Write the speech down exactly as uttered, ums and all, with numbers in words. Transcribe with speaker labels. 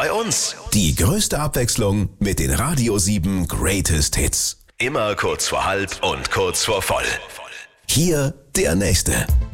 Speaker 1: bei uns.
Speaker 2: Die größte Abwechslung mit den Radio sieben Greatest Hits.
Speaker 1: Immer kurz vor halb und kurz vor voll.
Speaker 2: Hier der nächste.